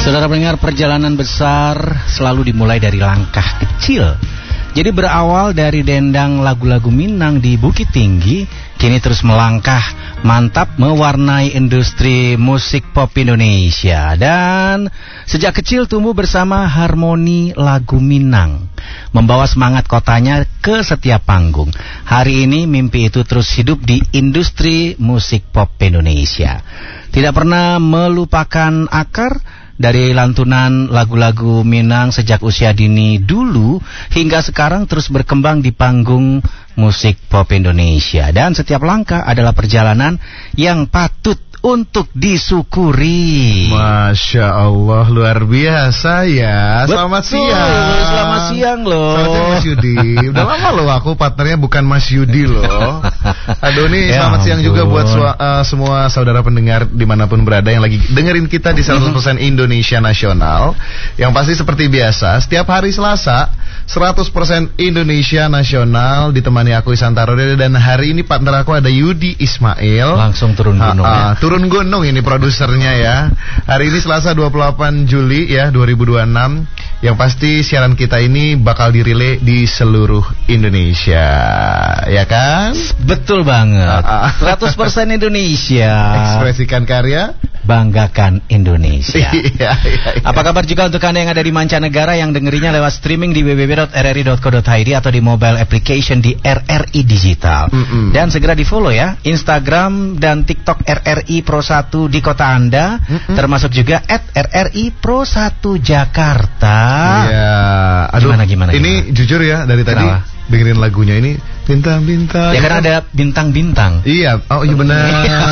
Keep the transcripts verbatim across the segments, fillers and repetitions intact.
Saudara pendengar, perjalanan besar selalu dimulai dari langkah kecil. Jadi berawal dari dendang lagu-lagu Minang di Bukit Tinggi, kini terus melangkah mantap mewarnai industri musik pop Indonesia. Dan sejak kecil tumbuh bersama harmoni lagu Minang, membawa semangat kotanya ke setiap panggung. Hari ini mimpi itu terus hidup di industri musik pop Indonesia. Tidak pernah melupakan akar dari lantunan lagu-lagu Minang sejak usia dini dulu hingga sekarang terus berkembang di panggung musik pop Indonesia. Dan setiap langkah adalah perjalanan yang patut untuk disyukuri. Masya Allah, luar biasa ya. Selamat Betul, siang. Selamat siang loh. Selamat siang Mas Yudi. Udah lama loh aku partnernya bukan Mas Yudi loh. Aduh nih Ya selamat siang ampun. juga buat sua- uh, semua saudara pendengar dimanapun berada yang lagi dengerin kita di seratus persen Indonesia Nasional. Yang pasti seperti biasa setiap hari Selasa seratus persen Indonesia Nasional ditemani aku Isantaro, dan hari ini partner aku ada Yudi Ismail. Langsung turun gunung Ah, ah, ya. turun gunung ini produsernya ya. Hari ini Selasa dua puluh delapan Juli ya dua ribu dua puluh enam. Yang pasti siaran kita ini bakal dirilai di seluruh Indonesia, ya kan? Betul banget. Ah, ah. seratus persen Indonesia. Ekspresikan karya, Banggakan Indonesia. Iya, iya, iya. Apa kabar juga untuk Anda yang ada di mancanegara yang dengerinya lewat streaming di w w w dot r r i dot co dot i d atau di mobile application di R R I Digital. Mm-mm. Dan segera di follow ya Instagram dan TikTok R R I Pro satu di kota Anda. Mm-mm. Termasuk juga at R R I Pro satu Jakarta. Iya. Aduh, Gimana, gimana, ini gimana? jujur ya dari tadi Kenapa? dengerin lagunya ini bintang-bintang. Ya karena ada bintang-bintang. Iya, oh iya benar.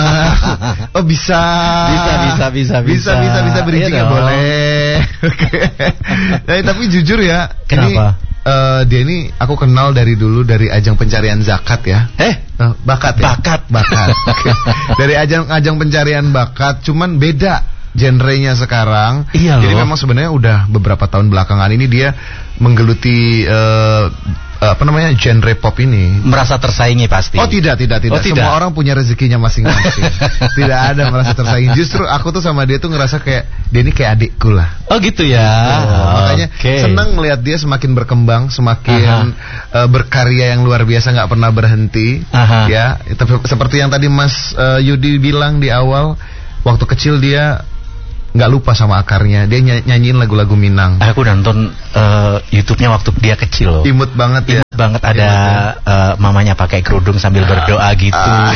Oh bisa. Bisa, bisa, bisa, Bisa, bisa. bisa, bisa bridging Iya ya dong. boleh. Oke. Nah, tapi jujur ya, Kenapa? ini eh, dia ini aku kenal dari dulu dari ajang pencarian zakat ya. Eh, Eh, bakat ya? Bakat. Bakat. Oke. Dari ajang-ajang pencarian bakat, cuman beda genrenya sekarang. Iya Jadi loh. memang sebenarnya udah beberapa tahun belakangan ini dia menggeluti eh, apa namanya genre pop ini. merasa tersaingi pasti. Oh tidak, tidak, tidak. Oh, tidak? Semua orang punya rezekinya masing-masing. Tidak ada merasa tersaingi. Justru aku tuh sama dia tuh ngerasa kayak dia ini kayak adikku lah. Oh gitu ya. Oh, makanya Oke. senang melihat dia semakin berkembang, semakin uh, berkarya yang luar biasa, nggak pernah berhenti. Aha. Ya, tapi seperti yang tadi Mas uh, Yudi bilang di awal, waktu kecil dia nggak lupa sama akarnya. Dia ny- nyanyiin lagu-lagu Minang. Aku nonton uh, YouTube-nya waktu dia kecil loh. Imut banget ya. Imut banget ada Imut ya. uh, mamanya pakai kerudung sambil berdoa gitu. Ah.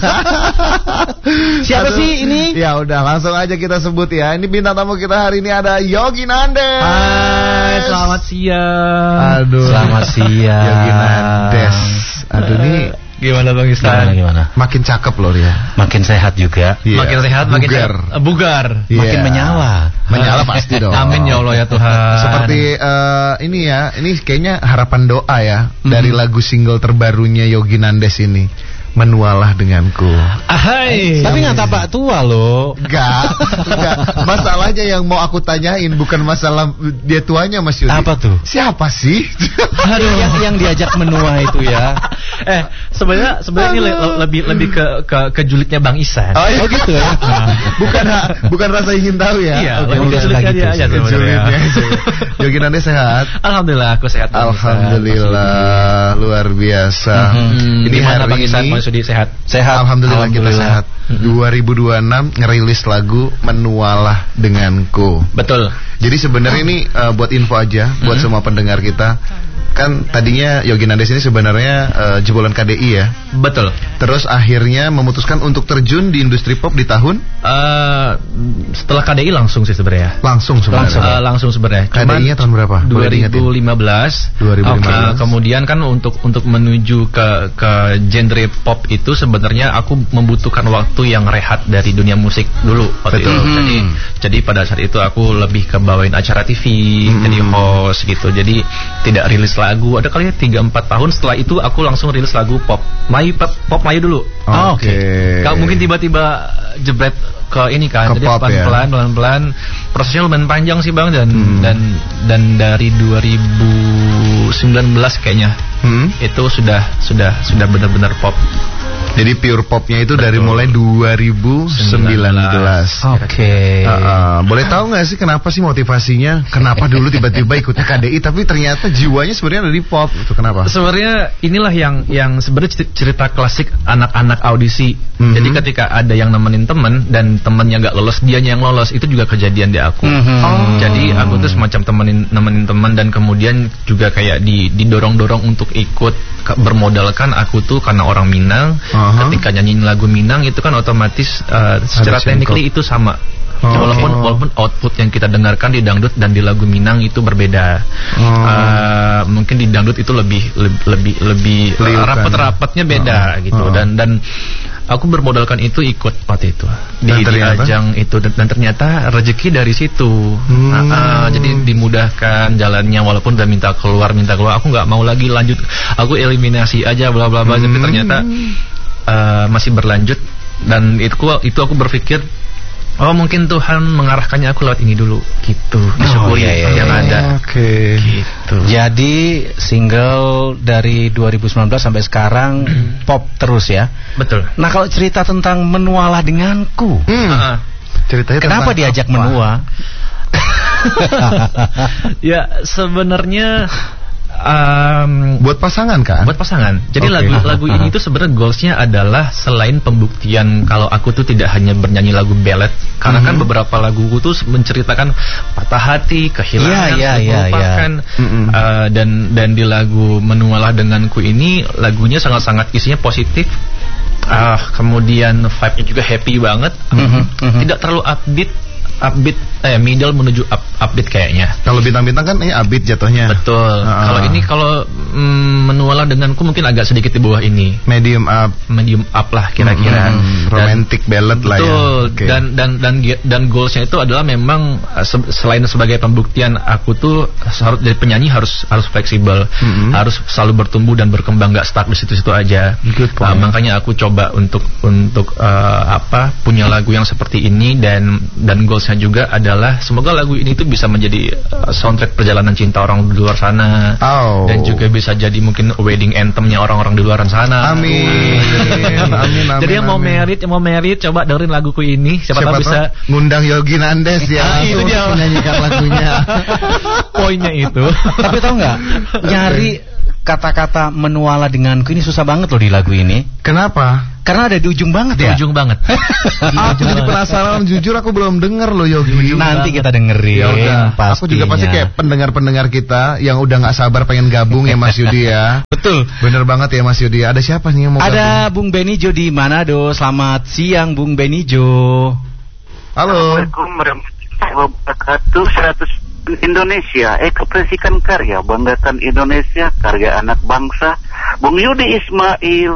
Siapa Aduh. sih ini? Ya udah langsung aja kita sebut ya. Ini bintang tamu kita hari ini ada Yogi Nandes. Hai, selamat siang. Aduh. Selamat siang. Yogi Nandes. Aduh ini Gimana Bang Gimana Isan? gimana? makin cakep loh dia. Makin sehat juga. Iya. Makin sehat, makin bugar. sehat. Eh, bugar. Iya. Makin menyala. Menyala pasti dong. Amin ya Allah ya Tuhan. Seperti eh, ini ya, ini kayaknya harapan doa ya dari Mhm. lagu single terbarunya Yogi Nandes ini, Menualah Denganku. Ahai. Tapi nggak tapak tua loh. Enggak, enggak. Masalahnya yang mau aku tanyain bukan masalah dia tuanya Mas Yudi. Apa tuh? Siapa sih? Aduh, yang, yang diajak menua itu ya. Eh, sebenarnya sebenarnya ini le- le- lebih lebih ke ke ke julidnya Bang Isan. Oh, Oh gitu ya. bukan bukan rasa ingin tahu ya. Iya, Oke, lebih bukan. ke julidnya gitu dia aja sih. sebenarnya. Julidnya. Yogi Nandes sehat. Alhamdulillah aku sehat. Bang Isan. Alhamdulillah, luar biasa. Hmm, Ini gimana hari Bang Isan? ini Mas Sudi sehat? Sehat. Alhamdulillah, kita Alhamdulillah. sehat. dua ribu dua puluh enam ngerilis lagu Menualah Denganku. Betul. Jadi sebenarnya ini uh, buat info aja buat Hmm. semua pendengar kita. Kan tadinya Yogi Nandes ini sebenarnya uh, jebolan K D I ya. Betul. Terus akhirnya memutuskan untuk terjun di industri pop di tahun Eh, setelah K D I langsung sih sebenarnya. langsung sebenarnya. Langsung, eh, langsung sebenarnya. K D I-nya tahun berapa? Boleh dua ribu diingetin? lima belas. dua ribu lima belas. Oke, kemudian kan untuk untuk menuju ke ke genre pop itu sebenarnya aku membutuhkan waktu yang rehat dari dunia musik dulu waktu Betul. itu. Hmm. Jadi jadi pada saat itu aku lebih ke bawain acara T V, Hmm. jadi host gitu. Jadi tidak rilis lagu. Ada kali tiga empat tahun setelah itu aku langsung rilis lagu pop. Melayu pop, pop Melayu dulu. Oh, Oke. Kalau mungkin tiba-tiba jebret ke ini kan, Ke jadi pop ya. pelan-pelan, pelan-pelan. Prosesnya lumayan panjang sih Bang, dan Hmm. dan dan dari dua ribu sembilan belas kayaknya Hmm? itu sudah sudah sudah benar-benar pop. Jadi pure popnya itu Betul. dari mulai dua ribu sembilan belas. Oke. Okay. Uh, uh, boleh tahu nggak sih kenapa sih motivasinya? Kenapa dulu tiba-tiba ikutnya K D I tapi ternyata jiwanya sebenarnya ada di pop? Itu kenapa? Sebenarnya inilah yang yang sebenarnya cerita klasik anak-anak audisi. Mm-hmm. Jadi ketika ada yang nemenin temen dan temennya nggak lolos, dianya yang lolos, itu juga kejadian di aku. Mm-hmm. Oh. Jadi aku tuh semacam temenin nemenin teman dan kemudian juga kayak di didorong-dorong untuk ikut ke, bermodalkan aku tuh karena orang Minang. Uh-huh. Ketika nyanyiin lagu Minang itu kan otomatis uh, secara technically itu sama. Oh. Walaupun walaupun output yang kita dengarkan di dangdut dan di lagu Minang itu berbeda. Oh. Uh, mungkin di dangdut itu lebih lebih lebih, lebih uh, rapat-rapatnya beda oh. gitu. Oh. Dan dan aku bermodalkan itu ikut waktu itu di, di ajang itu dan, dan ternyata rezeki dari situ. Hmm. Uh, uh, jadi dimudahkan jalannya walaupun udah minta keluar minta keluar aku nggak mau lagi lanjut. Aku eliminasi aja bla bla bla. Hmm. Tapi ternyata uh, masih berlanjut dan itu itu aku berpikir oh mungkin Tuhan mengarahkannya aku lewat ini dulu gitu. Disyukuri oh, iya, iya, yang iya. ada. Oke. Okay. Gitu. Jadi single dari dua ribu sembilan belas sampai sekarang pop terus ya. Betul. Nah kalau cerita tentang Menualah Denganku. Hmm. Uh-uh. Ceritanya kenapa diajak apa? Menua? Ya sebenarnya Um, buat pasangan kan? Buat pasangan. Jadi okay. lagu lagu ini tuh sebenarnya goalsnya adalah selain pembuktian kalau aku tuh tidak hanya bernyanyi lagu ballad, karena mm-hmm. kan beberapa laguku tuh menceritakan patah hati, kehilangan, yeah, yeah, melupakan, yeah, yeah. Mm-hmm. uh, dan dan di lagu Menualah Denganku ini lagunya sangat-sangat isinya positif. Ah, uh, kemudian vibe-nya juga happy banget. Mm-hmm. Mm-hmm. Tidak terlalu upbeat. Upbeat, eh middle menuju up, upbeat kayaknya. Kalau bintang-bintang kan ini upbeat jatuhnya. Betul. Uh-uh. Kalau ini kalau mm, Menualah Denganku mungkin agak sedikit di bawah ini. Medium up, medium up lah kira-kira. Hmm, romantic ballad lah ya. Betul. Okay. Dan dan dan dan goalsnya itu adalah memang se- selain sebagai pembuktian aku tuh harus jadi penyanyi harus harus fleksibel, mm-hmm. harus selalu bertumbuh dan berkembang, nggak stuck di situ-situ aja. Good point. Uh, makanya aku coba untuk untuk uh, apa punya lagu yang seperti ini dan dan goalsnya juga adalah semoga lagu ini tuh bisa menjadi uh, soundtrack perjalanan cinta orang di luar sana. Oh. Dan juga bisa jadi mungkin wedding anthemnya orang-orang di luar sana. Amin. Amin. Amin, amin. Jadi yang mau merit, yang mau merit coba dengerin laguku ini. Siapa, Siapa tahu bisa ngundang Yogi Nandes ya. Ah, itu dia menyanyikan lagunya. Poinnya itu. Tapi tahu nggak? Nyari kata-kata Menualah Denganku ini susah banget loh di lagu ini. Kenapa? Karena ada di ujung banget di ya. Ujung banget. Aku jadi penasaran, jujur aku belum denger loh Yogi. Nanti kita dengerin. Ya udah. Aku juga pasti kayak pendengar-pendengar kita yang udah nggak sabar pengen gabung ya Mas Yudi ya. Betul. Bener banget ya Mas Yudi. Ada siapa nih yang mau Ada gabung? Bung Benijo di Manado. Selamat siang Bung Benijo. Halo. Assalamualaikum warahmatullahi wabarakatuh. seratus Indonesia, ekspresikan karya, banggakan Indonesia, karya anak bangsa. Bung Yudi Ismail.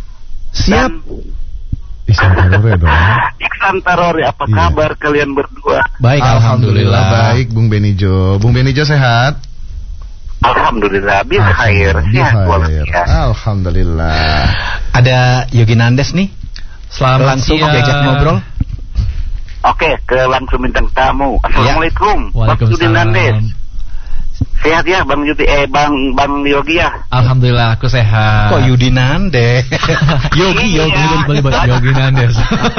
Siap. Iksan Tarore dong. Iksan Tarore, apa iya. kabar kalian berdua? Baik, alhamdulillah. alhamdulillah. Baik, Bung Benijo. Bung Benijo sehat? Alhamdulillah, bil khair, sehat walafiat. Alhamdulillah. Ada Yogi Nandes nih. Selamat langsung siang. diajak ngobrol. Oke, ke langsung bintang tamu. Assalamualaikum, ya. Bang Yudi Nandes. Sehat ya, Bang Yudi, eh Bang Bang Yogi ya. Alhamdulillah, aku sehat. Kok Yudi Nandes? Yogi, Yogi, Yogi, Yogi Nandes.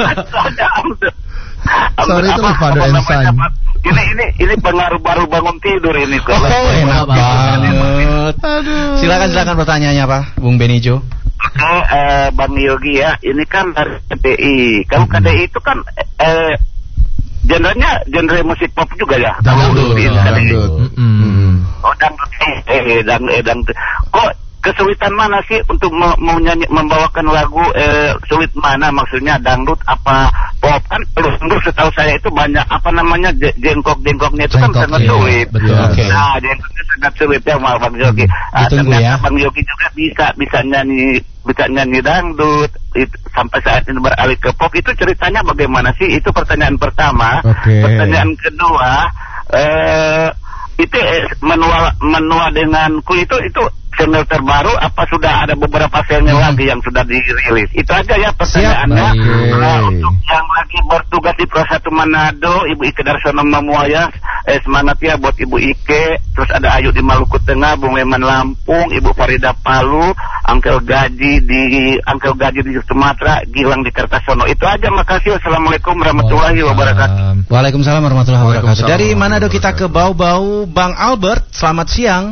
Sorry itu lah Father and Son. Ini ini ini pengaruh baru bangun tidur ini. Oh, enak banget. Aduh. Silakan silakan pertanyaannya Pak, Bung Benijo. Oke, uh, Bang Yogi ya, ini kan dari K D I. Kalau K D I itu kan eh genrenya genre musik pop juga ya? Dangdut. Dangdut. Oh, dangdut. Eh, dang, eh, dangdut. Kok kesulitan mana sih untuk mau nyanyi, membawakan lagu eh, sulit mana maksudnya dangdut apa pop kan? Dangdut setahu saya itu banyak apa namanya jengkok-jengkoknya itu Jengkok, kan sangat iya, sulit. Betul. Okay. Nah, jengkoknya sangat sulit ya, Bang Yogi. Ah, ternyata ya. Bang Yogi juga bisa bisa nyanyi bisa nyanyi dangdut itu, sampai saat ini beralih ke pop. Itu ceritanya bagaimana sih? Itu pertanyaan pertama. Okay. Pertanyaan kedua, eh, itu eh, menua menua denganku itu itu single terbaru apa sudah ada beberapa single hmm. lagi yang sudah dirilis? Itu aja ya pertanyaannya. Nah, untuk yang lagi bertugas di Pro satu Manado, Ibu Ike Darsono Mamuaya, eh, semangat ya buat Ibu Ike, terus ada Ayu di Maluku Tengah, Bung Leman Lampung, Ibu Farida Palu, Angkel Gaji di Angkel Gaji di Sumatera, Gilang di Kertasono. Itu aja, makasih. Wassalamualaikum warahmatullahi wabarakatuh. Waalaikumsalam warahmatullahi wabarakatuh. Dari Manado kita ke Bau-Bau, Bang Albert, selamat siang.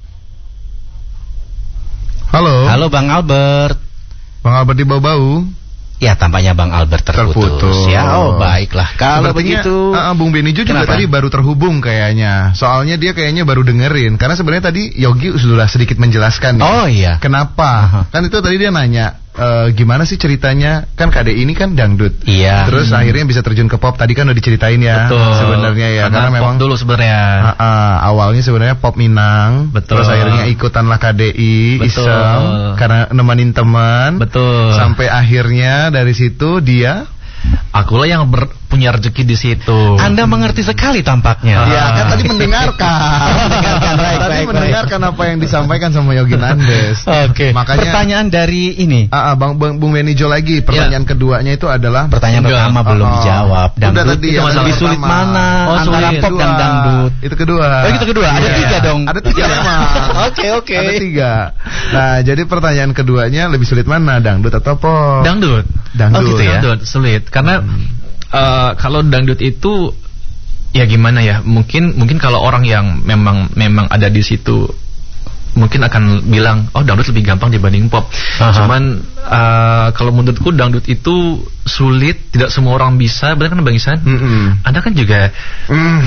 Halo. Halo Bang Albert. Bang Albert di Bau-Bau. Ya, tampaknya Bang Albert terputus. Terputus. Ya, oh baiklah. Kalau Sepertinya, begitu, uh, Bung Benijo juga kenapa? tadi baru terhubung kayaknya. Soalnya dia kayaknya baru dengerin. Karena sebenarnya tadi Yogi sudah sedikit menjelaskan. Nih, Oh iya. kenapa? Uh-huh. Kan itu tadi dia nanya, e, gimana sih ceritanya? Kan K D I ini kan dangdut. Iya. Terus Hmm. akhirnya bisa terjun ke pop. Tadi kan udah diceritain ya. Betul. Sebenarnya ya. Karena, Karena, pop memang dulu sebenarnya. Uh, uh, awalnya sebenarnya pop Minang. Betul. Terus akhirnya ikutanlah K D I, Betul. iseng karena nemenin teman. Betul. Sampai akhirnya dari situ dia Akulah yang ber, punya rezeki di situ. Anda mengerti sekali tampaknya. ya kan tadi mendengarkan. Mendengarkan, baik, Tadi baik, mendengarkan apa yang disampaikan sama Yogi Nandes. Oke. Makanya Pertanyaan dari ini. Ah, ah, Bang, Bang Bung Benijo lagi. Pertanyaan keduanya itu adalah Pertanyaan Enggak. pertama belum Oh, dijawab. udah Dangdut tadi itu yang lebih pertama. sulit mana Oh, antara sulit. pop dan Kedua. dangdut? Itu kedua. Oh, itu kedua. Ada Iya. tiga dong. Ada tiga memang. Oke, oke. Ada tiga. Nah, jadi pertanyaan keduanya lebih sulit mana, dangdut atau pop? Dangdut. Dangdut. Oh, gitu ya? Dangdut sulit karena uh, kalau dangdut itu ya gimana ya? Mungkin mungkin kalau orang yang memang memang ada di situ mungkin akan bilang, oh dangdut lebih gampang dibanding pop. Aha. Cuman uh, kalau menurutku dangdut itu sulit, tidak semua orang bisa. Benar kan Bang Isan? Mm-mm. Anda kan juga Mm.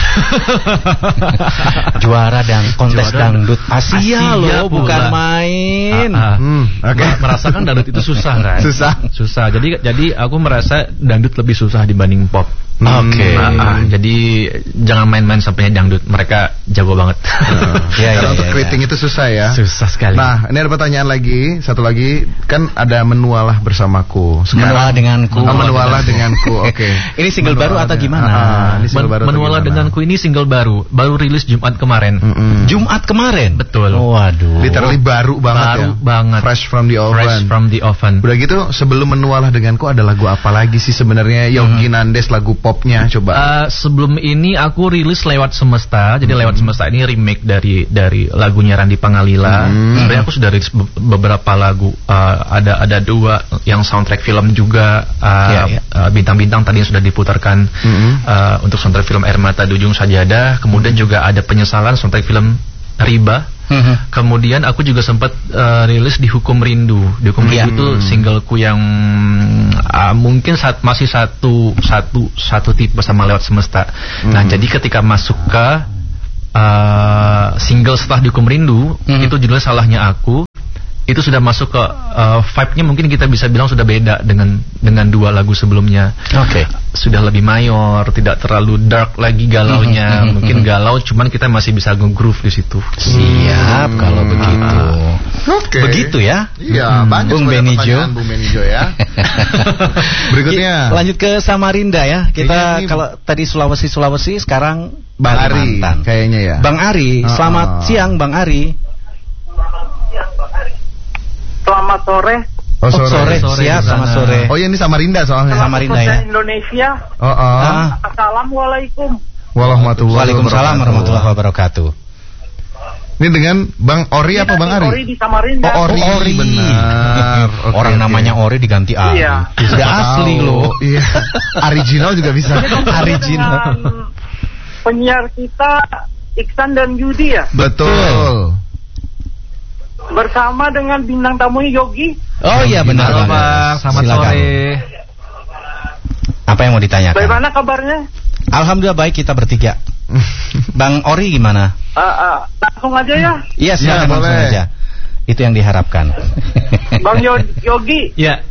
Juara dan kontes Juara dangdut Asia, Asia loh, pula. bukan main. Ah, ah. Hmm, oke. Ma- merasakan dangdut itu susah kan? Susah. Susah. Jadi jadi aku merasa dangdut lebih susah dibanding pop. Oke. Ah, ah. Jadi jangan main-main sampainya dangdut. Mereka jago banget. Ya, Karena ya, untuk ya, keriting ya. itu susah ya. Susah sekali. Nah, ini ada pertanyaan lagi, satu lagi, kan ada Menualah Bersamaku. Menualah denganku. Oh, Menualah denganku. Oke. Ini single baru atau gimana? Ah, ah, ini single Men- baru atau Menualah gimana? denganku ini single baru, baru rilis Jumat kemarin. Mm-mm. Jumat kemarin. Betul. Waduh. Literally baru banget Baru ya. banget. Fresh from the oven. Fresh from the oven. Udah gitu, sebelum Menualah denganku ada lagu apa lagi sih sebenarnya Yogi Nandes lagu popnya coba? Uh, sebelum ini aku rilis Lewat Semesta. Jadi Lewat Semesta ini remake dari dari lagunya Randy Pangalila. Hmm. Sebenarnya aku sudah rilis be- beberapa lagu. Uh, ada ada dua yang soundtrack film juga. Uh, Ya, ya. uh, Bintang-bintang tadi yang sudah diputarkan Hmm. uh, untuk soundtrack film Air Mata di Ujung Sajadah. Kemudian juga ada Penyesalan soundtrack film Riba. Mhm. Kemudian aku juga sempat uh, rilis di Hukum Rindu. Di Hukum Iya. Rindu itu singleku yang uh, mungkin saat masih satu satu satu tipe sama Lewat Semesta. Nah, jadi ketika masuk ke uh, single setelah di Hukum Rindu, Mhm. itu judulnya Salahnya Aku. Itu sudah masuk ke uh, vibe-nya mungkin kita bisa bilang sudah beda dengan dengan dua lagu sebelumnya. Oke. Sudah lebih mayor, tidak terlalu dark lagi galaunya. Mhm, mhm, Mungkin mhm. galau, cuman kita masih bisa nge-groove di situ. Siap kalau begitu. Oke. Begitu ya. Iya, Hmm. banyak Bung sebenarnya Benijo. pertanyaan Bung Benijo ya. Berikutnya. Ki- Lanjut ke Samarinda ya. Kita Kayaknya ini- kalau tadi Sulawesi Sulawesi sekarang Bang Ari Kalimantan. kayaknya ya. Bang Ari, Ah, selamat ah. siang Bang Ari. Selamat sore. Oh, Oh, sore. sore, Sore siap di sama sana. sore. Oh, iya ini Samarinda soalnya. Samarinda ya. Persen Indonesia. Oh, oh. Ah. Assalamualaikum. Warahmatullahi Waalaikumsalam warahmatullahi wabarakatuh. Ini dengan Bang Ori apa Bang Ari? Ori di Samarinda. Oh, Ori, Oh, Ori. benar. Oke, Orang oke. namanya Ori diganti Ari. Iya. Sudah Siapa asli tahu. loh. Iya. Original juga bisa. Original. Dengan penyiar kita Iksan dan Yudi ya. Betul. Bersama dengan bintang tamunya Yogi. Oh iya benar. Halo banget. Bang, selamat Silakan. sore. Apa yang mau ditanyakan? Bagaimana kabarnya? Alhamdulillah baik, kita bertiga. Bang Ori gimana? Ah, ah, langsung aja ya. Iya silakan Ya, langsung boleh. aja. Itu yang diharapkan. Bang Yo- Yogi, Ya.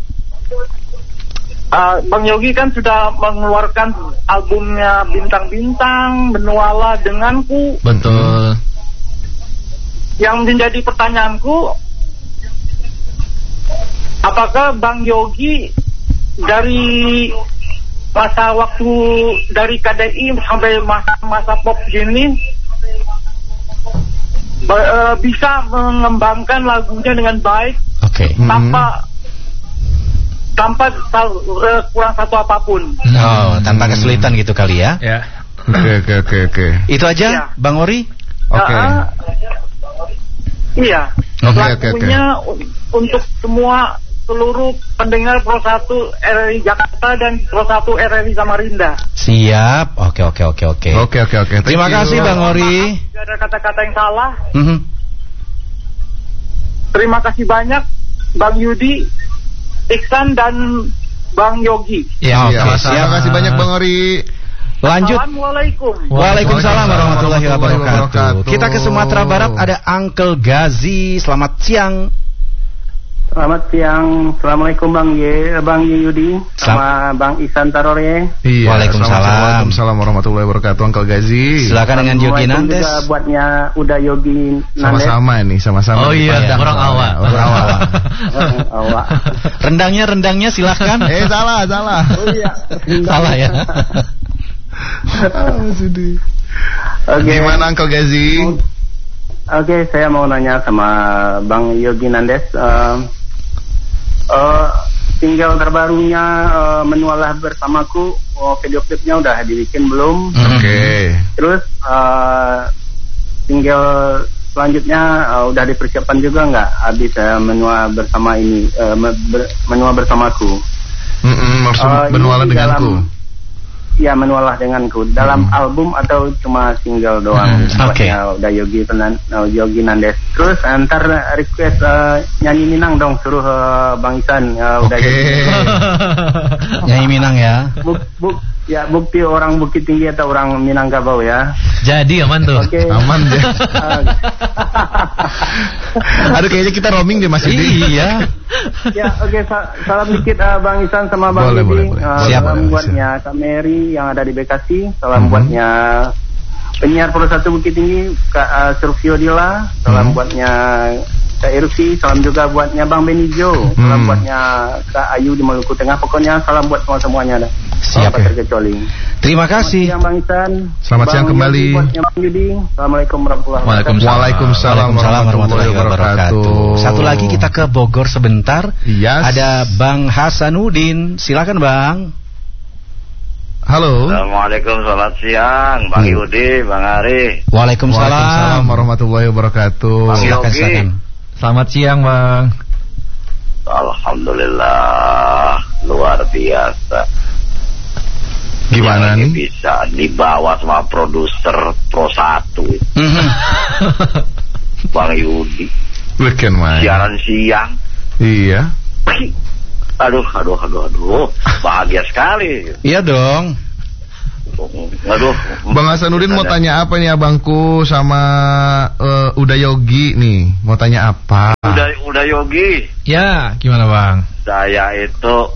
ah, Bang Yogi kan sudah mengeluarkan albumnya Bintang-Bintang, Menualah Denganku. Betul. Yang menjadi pertanyaanku, apakah Bang Yogi dari masa waktu dari K D I sampai masa-masa pop gini be- eh, bisa mengembangkan lagunya dengan baik Oke. Hmm. tanpa tanpa sal- eh, kurang satu apapun. Oh, tanpa kesulitan gitu kali ya. Ya. Oke oke oke oke. Itu aja, Ya. Bang Ori? Oke. Uh, iya. Oke, oke, oke. Lagunya un- untuk semua seluruh pendengar Pro satu R R I Jakarta dan Pro satu R R I Samarinda. Siap. Oke oke oke oke. Oke oke oke. Thank Terima you. kasih Bang Ori. Tidak ada kata-kata yang salah. Mhm. Terima kasih banyak Bang Yudi, Iksan dan Bang Yogi. Ya, Iya, oke, Mas. siap. Terima kasih banyak Bang Ori. Lanjut. Assalamualaikum. Waalaikumsalam warahmatullahi wabarakatuh. wabarakatuh. Kita ke Sumatera Barat, ada Uncle Gazi. Selamat siang. Selamat siang, Assalamualaikum Bang Y, Bang Yudi, sama Bang Ihsan Tarore. Iya. Waalaikumsalam. Waalaikumsalam warahmatullahi wabarakatuh, Uncle Gazi. Silakan dengan Yogi Assalamualaikum Nandes. juga buatnya udah Yogi Nandes. Sama-sama ini, sama-sama. Oh di iya, Padang. orang awak. Orang awak. Awak. Rendangnya rendangnya silahkan. Eh salah, salah. Oh iya. Salah ya. Ah, sedih. Oke. Gimana Uncle Gazi? Oke, saya mau nanya sama Bang Yogi Nandes. Uh, uh, single terbarunya uh, Menualah Bersamaku, oh, video klipnya udah dibikin belum? Oke. Terus uh, single selanjutnya uh, udah dipersiapkan juga nggak? Habis uh, Menua Bersama ini, uh, me- ber- Menua Bersamaku. Mm-mm, maksud Uh, ini Menualah di denganku. dalam- Ya, Menualah Denganku. Dalam Hmm. album atau cuma single doang? Hmm, oke. Buatnya udah Yogi Penan, uh, Yogi Nandes. Terus antar request uh, nyanyi Minang dong, suruh uh, Bang Ihsan. Uh, udah Oke. Yogi. Nyanyi Minang ya. Buk, buk, ya bukti orang Bukit Tinggi atau orang Minangkabau ya. Jadi aman tuh. Oke. Aman deh. Uh, Aduh kayaknya kita roaming deh Mas Yudi. Iya. Ya, oke, sa- salam dikit uh, Bang Ihsan sama Bang Boleh, Yudi. boleh, boleh. Uh, Siap, salam boleh, buatnya Kak Mary yang ada di Bekasi. Salam Mhm. buatnya penyiar Pro satu Bukit Tinggi Kak uh, Survio Dila. Salam Mhm. buatnya Kak Irfi. Salam juga buatnya Bang Benijo. Salam Mhm. buatnya Kak Ayu di Maluku Tengah. Pokoknya salam buat semua semuanya dah. Siap. Tanpa terkecuali. Terima kasih. Selamat siang Bang Ihsan. Selamat Bang siang kembali. Yudi, buatnya Bang Yudi. Assalamualaikum warahmatullahi wabarakatuh. Waalaikumsalam warahmatullahi wabarakatuh. Satu lagi kita ke Bogor sebentar. Yes. Ada Bang Hasanuddin. Silakan Bang. Halo. Assalamualaikum, selamat siang, Bang Hmm. Yudi, Bang Ari. Waalaikumsalam. Waalaikumsalam warahmatullahi wabarakatuh. Bang Silakan Yogi. silakan. Selamat siang, Bang. Alhamdulillah, luar biasa. Gimana Ini nih? bisa dibawa sama produser Pro satu, Mhm. Bang Yudi. Weekend main. Siaran siang. Iya. Aduh, aduh, aduh, aduh. Bahagia sekali. Iya dong. Aduh. Bang Hasanuddin mau tanya apa nih abangku sama eh, Uda Yogi nih? Mau tanya apa? Udah, udah Yogi. Ya, gimana, Bang? Saya itu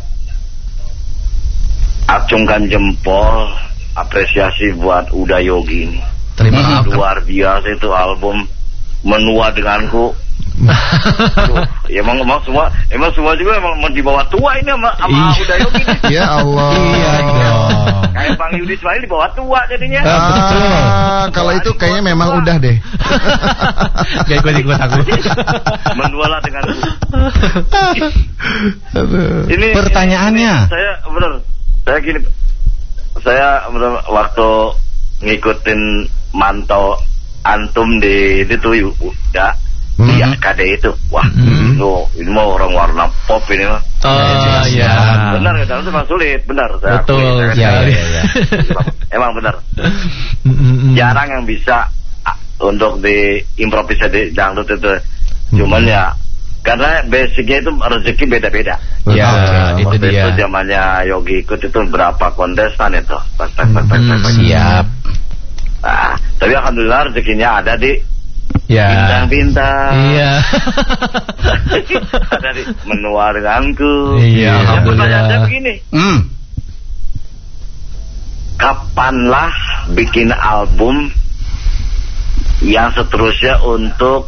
acungkan jempol, apresiasi buat Uda Yogi ini. Terima kasih. Luar biasa itu album Menua Denganku. Aduh, ya emang, emang semua emang semua juga emang mau dibawa tua ini sama, sama Iya. Uda Yogi ini. Ya Allah. Iya dong. Kayak Bang Yudi Ismail dibawa tua jadinya. Ah, betul. Ah, kalau itu kayaknya memang udah deh. Gak ikut-ikut aku. Menualah Denganku. Aduh. Ini Pertanyaannya. ini saya bener, saya gini, saya bener waktu ngikutin mantau antum di itu tuh udah Hmm. di A K D itu, wah, Hmm. loh, ini mau orang warna pop ini mah. Oh, iya. Benar ya, itu memang sulit, benar. Saya Betul, akui, saya- iya, saya- iya, iya. Emang benar. Mm-mm. Jarang yang bisa ah, untuk di improvisasi dangdut itu. Cuman ya karena basicnya itu rezeki beda-beda. Ya, Betul. itu Waktu dia. itu zamannya Yogi ikut itu berapa kontestan itu. Tak, tak, tak, tak, tak, tak. Siap. Nah, tapi alhamdulillah rezekinya ada di Ya. bintang-bintang. Iya. Ada di Menua Denganku. Iya, Yang alhamdulillah. pertanyaan saya begini, Hmm. kapanlah bikin album yang seterusnya untuk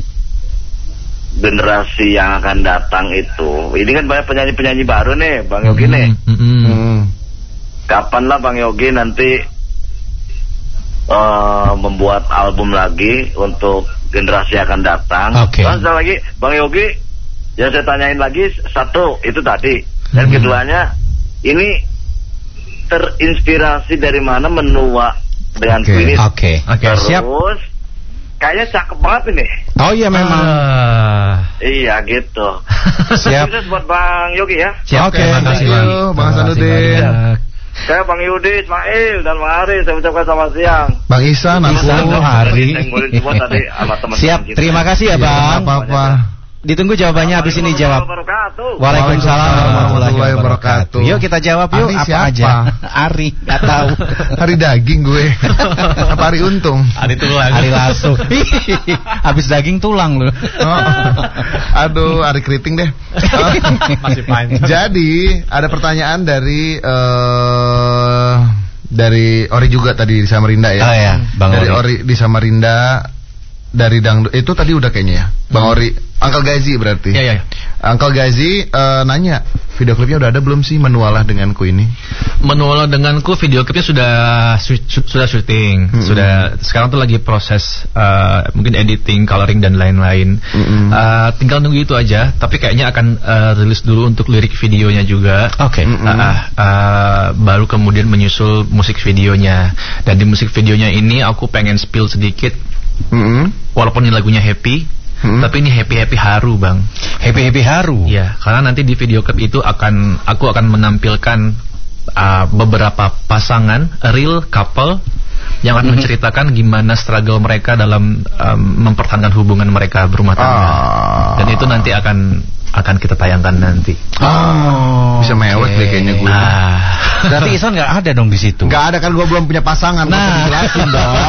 generasi yang akan datang itu? Ini kan banyak penyanyi-penyanyi baru nih, Bang Yogi nih. Mm-mm. Hmm. Kapanlah Bang Yogi nanti uh, membuat album lagi untuk generasi yang akan datang? Oke. Terus ada lagi, Bang Yogi, yang saya tanyain lagi satu itu tadi, dan Hmm. keduanya ini terinspirasi dari mana Menua dengan Oke. Queen. Oke. Oke, Terus siap. kayaknya cakep banget ini. Oh iya memang. Ah. Iya gitu. Siap. Sukses buat Bang Yogi ya. Siap, Oke, terima thank kasih you, Bang. Bang Terima kasih Hasanuddin. banyak. Saya Bang Yudi, Ismail dan Bang Ari, saya ucapkan selamat siang. Bang Ihsan, aku. Ihsan, Bang Ari. Saya ngulin semua tadi sama teman-teman Siap, kita. terima kasih ya Ya, nggak Bang. apa-apa. Ditunggu jawabannya habis ini jawab. Wabarakatuh. Waalaikumsalam warahmatullahi wabarakatuh. Yuk kita jawab yuk, Ari apa siapa? aja. Ari, nggak tahu. Hari daging gue. Apa hari untung? Ada tulang. Ari langsung. Habis daging tulang lu. Oh. Aduh, hari keriting deh. Masih panjang. Jadi ada pertanyaan dari eh dari Ori juga tadi di Samarinda ya. Oh ya, Bang dari Ori. Ori di Samarinda, dari dangdut itu tadi udah kayaknya ya. Bang Ori, Uncle Gazi berarti. Iya, iya. Uncle Gazi eh, nanya, video klipnya udah ada belum sih Menualah Denganku ini? Menualah Denganku video klipnya sudah su- su- sudah syuting, Mm-mm. sudah sekarang tuh lagi proses uh, mungkin editing, coloring dan lain-lain. Mm-mm. Uh, tinggal nunggu itu aja. Tapi kayaknya akan uh, rilis dulu untuk lirik videonya juga. Oke. Uh, uh, uh, baru kemudian menyusul musik videonya. Dan di musik videonya ini aku pengen spill sedikit. Mm-mm. Walaupun ini lagunya happy, Hmm. tapi ini happy happy haru bang. Happy happy haru. Ya, karena nanti di video clip itu akan aku akan menampilkan uh, beberapa pasangan real couple yang akan Mhm. menceritakan gimana struggle mereka dalam um, mempertahankan hubungan mereka berumah tangga. Ah. Dan itu nanti akan akan kita tayangkan nanti. Oh. Bisa mewek deh kayaknya gue. Nah, Berarti Ihsan nggak ada dong di situ. Gak ada kan, gue belum punya pasangan. Nah. Nah, dijelasin dong.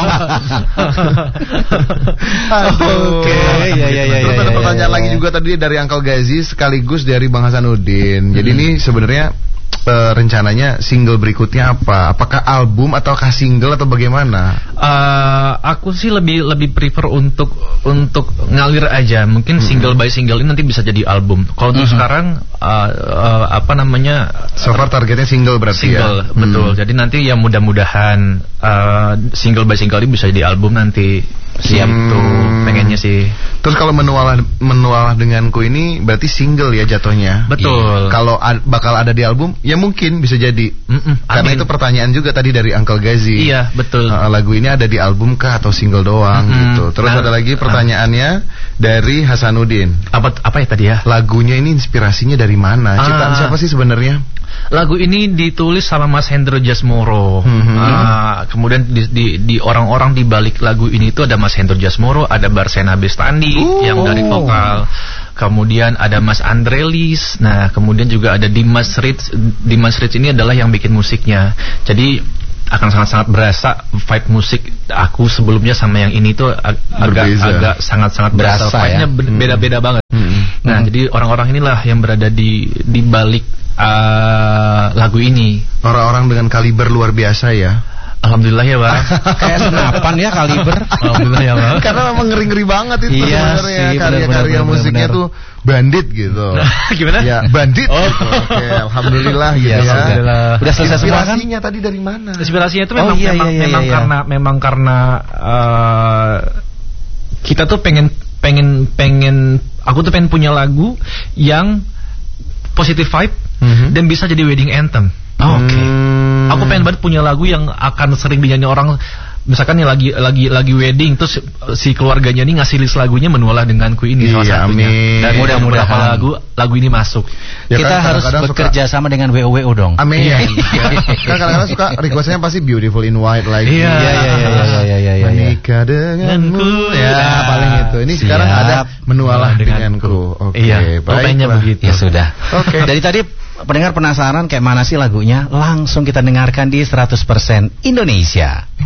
Aduh. Oke, ya, ya, ya, Terus ya, ada ya, pertanyaan ya, lagi ya. juga tadi dari Uncle Gazi sekaligus dari Bang Hasanuddin. Jadi ini sebenarnya eh, rencananya single berikutnya apa? Apakah album ataukah single atau bagaimana? Uh, aku sih lebih lebih prefer untuk untuk ngalir aja. Mungkin single by single ini nanti bisa jadi album. Kalau untuk Mhm. sekarang uh, uh, apa namanya So far targetnya single berarti single, ya? betul. Hmm. Jadi nanti ya mudah-mudahan uh, single by single ini bisa jadi album nanti. Siap Hmm. tuh, pengennya sih. Terus kalau menualah menualah denganku ini berarti single ya jatuhnya? Betul. Kalau ad- bakal ada di album, ya mungkin bisa jadi. Mm-mm, Karena amin. itu pertanyaan juga tadi dari Uncle Gazi. Iya, betul. Uh, lagu ini ada di album kah atau single doang Mm-mm. gitu. Terus Nah, ada lagi pertanyaannya dari Hasanuddin. Apa apa ya tadi ya? Lagunya ini inspirasinya dari mana? Ciptaan Ah. siapa sih sebenarnya? Lagu ini ditulis sama Mas Hendro Jasmoro. Mhm. Ah, kemudian di, di, di orang-orang di balik lagu ini itu ada Mas Hendro Jasmoro, ada Barsena Bestandi Oh. yang dari vokal. Kemudian ada Mas Andrelis. Nah, kemudian juga ada Dimas Ritz. Dimas Ritz ini adalah yang bikin musiknya. Jadi akan sangat-sangat berasa vibe musik aku sebelumnya sama yang ini tuh ag- agak Berbeza. agak sangat-sangat berasa. Berasa, Vibe-nya ya. be- beda-beda banget. Hmm. Nah, jadi orang-orang inilah yang berada di di balik uh, lagu ini. Orang-orang dengan kaliber luar biasa ya. Alhamdulillah ya, Bang. Kayak senapan ya kaliber. Alhamdulillah ya, Bang. Karena memang ngeri-ngeri banget itu Iya sebenarnya sih, karya-karya benar-benar, musiknya benar-benar. tuh bandit gitu. Gimana? Ya, bandit. Oh. Gitu. Oke, alhamdulillah gitu Iya, ya. alhamdulillah. Udah selesai semua kan? Inspirasinya tadi dari mana? Inspirasinya itu Oh, memang iya, memang, iya, iya, memang iya. karena memang karena uh, kita tuh pengen pengen pengen aku tuh pengen punya lagu yang positive vibe Mhm. dan bisa jadi wedding anthem. Oke. Hmm. Aku pengen banget punya lagu yang akan sering dinyanyi orang. Misalkan nih lagi lagi lagi wedding terus si keluarganya nih ngasih list lagunya Menualah Denganku ini salah Iya, satunya. amin. Dan Mudah-mudahan. beberapa lagu lagu ini masuk. Ya Kita kan, harus kadang-kadang bekerja sama dengan W O W O dong. Amin. Iya. Kan kadang-kadang suka requestnya pasti Beautiful in White lagi. Iya. Iya, iya, iya, iya, iya, iya, iya. Menikah denganmu. Ya, Nah, paling itu. Ini siap. sekarang ada Menualah Denganku. denganku. Oke, Iya, baiklah. pokoknya begitu. Ya sudah. Oke. Dari tadi pendengar penasaran kayak mana sih lagunya? Langsung kita dengarkan di seratus persen Indonesia.